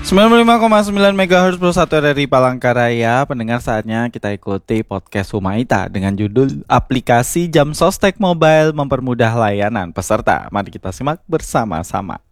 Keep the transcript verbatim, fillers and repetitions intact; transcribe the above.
sembilan puluh lima koma sembilan megahertz Pro satu R R I Palangkaraya. Pendengar, saatnya kita ikuti podcast Humaita dengan judul Aplikasi Jam Sostek Mobile Mempermudah Layanan Peserta. Mari kita simak bersama-sama.